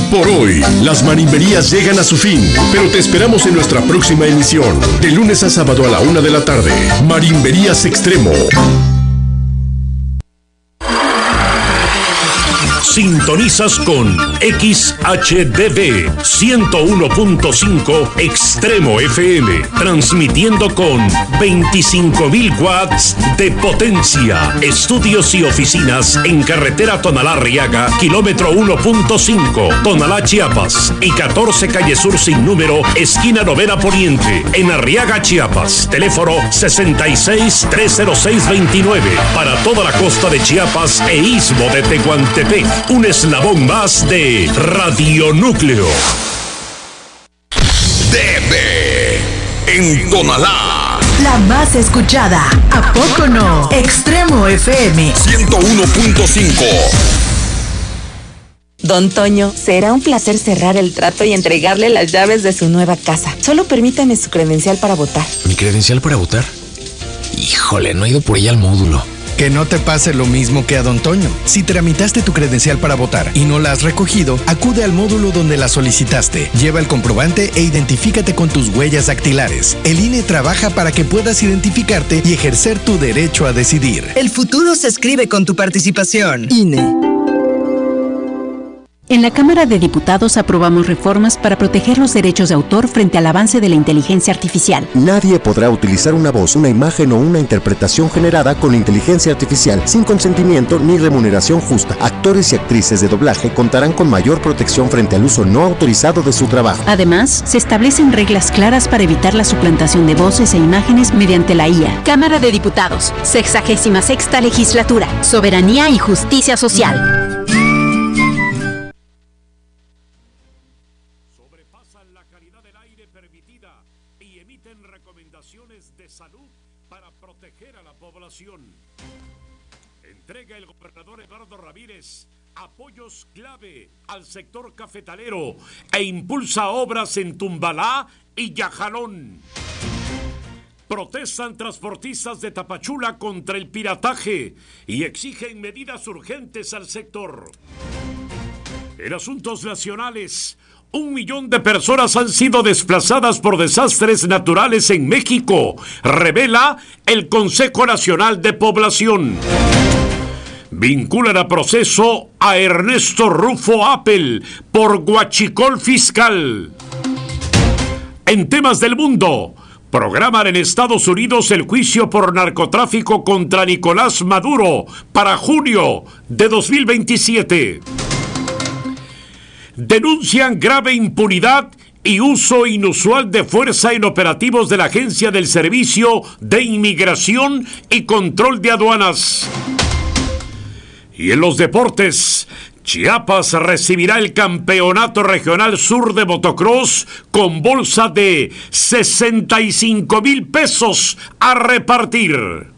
Por hoy, las marimberías llegan a su fin, pero te esperamos en nuestra próxima emisión, de lunes a sábado a la 1 de la tarde. Marimberías Extremo. Sintonizas con XHDB 101.5 Extremo FM, transmitiendo con 25.000 watts de potencia. Estudios y oficinas en carretera Tonalá-Arriaga, kilómetro 1.5, Tonalá, Chiapas, y 14 calle Sur sin número, esquina Novena Poniente, en Arriaga, Chiapas. Teléfono 66-306-29, para toda la costa de Chiapas e istmo de Tehuantepec. Un eslabón más de Radionúcleo. DB en Tonalá. La más escuchada. ¿A poco no? Extremo FM 101.5. Don Toño, será un placer cerrar el trato y entregarle las llaves de su nueva casa. Solo permítame su credencial para votar. ¿Mi credencial para votar? Híjole, no he ido por ella al módulo. Que no te pase lo mismo que a Don Toño. Si tramitaste tu credencial para votar y no la has recogido, acude al módulo donde la solicitaste. Lleva el comprobante e identifícate con tus huellas dactilares. El INE trabaja para que puedas identificarte y ejercer tu derecho a decidir. El futuro se escribe con tu participación. INE. En la Cámara de Diputados aprobamos reformas para proteger los derechos de autor frente al avance de la inteligencia artificial. Nadie podrá utilizar una voz, una imagen o una interpretación generada con inteligencia artificial sin consentimiento ni remuneración justa. Actores y actrices de doblaje contarán con mayor protección frente al uso no autorizado de su trabajo. Además, se establecen reglas claras para evitar la suplantación de voces e imágenes mediante la IA. Cámara de Diputados, 66ª Legislatura, Soberanía y Justicia Social. Entrega el gobernador Eduardo Ramírez apoyos clave al sector cafetalero e impulsa obras en Tumbalá y Yajalón. Protestan transportistas de Tapachula contra el pirataje y exigen medidas urgentes al sector. En asuntos nacionales, 1 millón de personas han sido desplazadas por desastres naturales en México, revela el Consejo Nacional de Población. Vinculan a proceso a Ernesto Rufo Apple por huachicol fiscal. En temas del mundo, programan en Estados Unidos el juicio por narcotráfico contra Nicolás Maduro para junio de 2027. Denuncian grave impunidad y uso inusual de fuerza en operativos de la Agencia del Servicio de Inmigración y Control de Aduanas. Y en los deportes, Chiapas recibirá el Campeonato Regional Sur de Motocross con bolsa de 65,000 pesos a repartir.